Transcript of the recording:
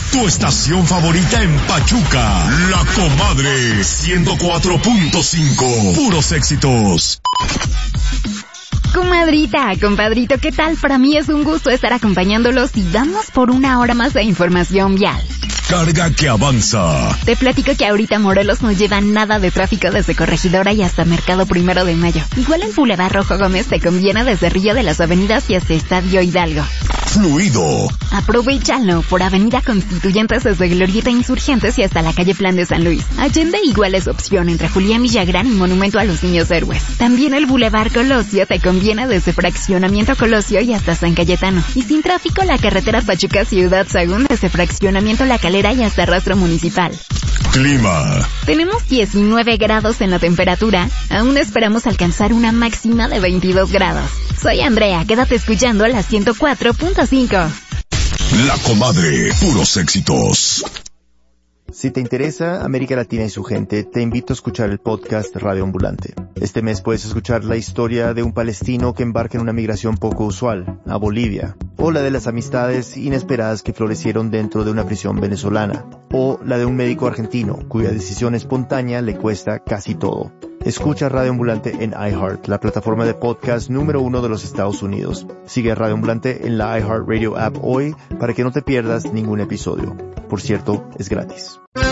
Tu estación favorita en Pachuca, La Comadre 104.5. Puros éxitos. Comadrita, compadrito, ¿qué tal? Para mí es un gusto estar acompañándolos y damos por una hora más de información vial. Carga que avanza. Te platico que ahorita Morelos no lleva nada de tráfico desde Corregidora y hasta Mercado 1 de Mayo. Igual el Boulevard Rojo Gómez te conviene desde Río de las Avenidas y hasta Estadio Hidalgo. Fluido. Aprovechalo por Avenida Constituyentes desde Glorieta Insurgentes y hasta la calle Plan de San Luis. Allende igual es opción entre Julián Villagrán y Monumento a los Niños Héroes. También el Boulevard Colosio te conviene desde Fraccionamiento Colosio y hasta San Cayetano. Y sin tráfico la carretera Pachuca Ciudad Sagún desde Fraccionamiento La Calera y hasta Rastro Municipal. Clima. Tenemos 19 grados en la temperatura. Aún esperamos alcanzar una máxima de 22 grados. Soy Andrea, quédate escuchando a la 104.5. La Comadre, puros éxitos. Si te interesa América Latina y su gente, te invito a escuchar el podcast Radio Ambulante. Este mes puedes escuchar la historia de un palestino que embarca en una migración poco usual, a Bolivia, o la de las amistades inesperadas que florecieron dentro de una prisión venezolana, o la de un médico argentino cuya decisión espontánea le cuesta casi todo. Escucha Radio Ambulante en iHeart, la plataforma de podcast número 1 de los Estados Unidos. Sigue a Radio Ambulante en la iHeart Radio app hoy para que no te pierdas ningún episodio. Por cierto, es gratis.